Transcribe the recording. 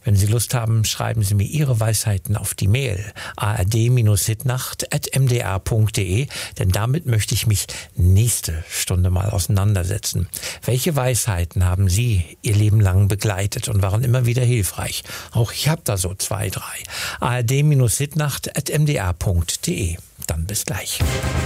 Wenn Sie Lust haben, schreiben Sie mir Ihre Weisheiten auf die Mail ard-hitnacht@mdr.de, denn damit möchte ich mich nächste Stunde mal auseinandersetzen. Welche Weisheiten haben Sie Ihr Leben lang begleitet und waren immer wieder hilfreich? Auch ich habe da so 2, 3. ard-hitnacht@mdr.de. Dann bis gleich.